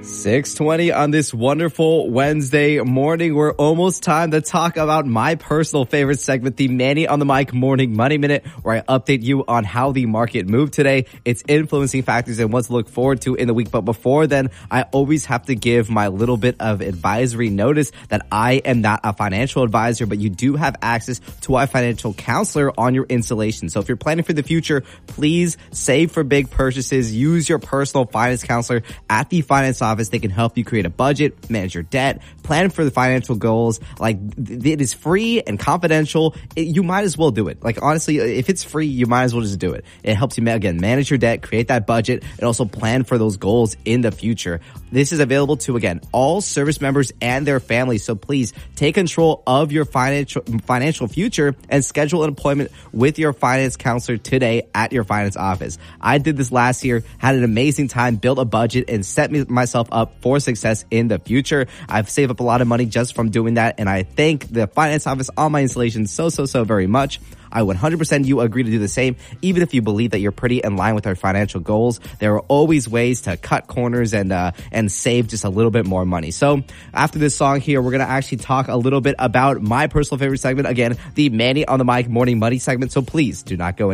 6:20 on this wonderful Wednesday morning. We're almost time to talk about my personal favorite segment, the Manny on the Mic Morning Money Minute, where I update you on how the market moved today, its influencing factors, and what to look forward to in the week. But before then, I always have to give my little bit of advisory notice that I am not a financial advisor, but you do have access to a financial counselor on your installation. So if you're planning for the future, please save for big purchases. Use your personal finance counselor at the finance office. They can help you create a budget, manage your debt, plan for the financial goals. Like, it is free and confidential. You might as well do it. Like, honestly, if it's free, you might as well just do it. It helps you, again, manage your debt, create that budget, and also plan for those goals in the future. This is available to, again, all service members and their families. So please take control of your financial future and schedule an appointment with your finance counselor today at your finance office. I did this last year, had an amazing time, built a budget, and set myself up for success in the future. I've saved up a lot of money just from doing that, and I thank the finance office on my installation so very much. I 100% you agree to do the same. Even if you believe that you're pretty in line with our financial goals, there are always ways to cut corners and save just a little bit more money. So after this song here, we're going to actually talk a little bit about my personal favorite segment. Again, the Manny on the Mic Morning Money segment. So please do not go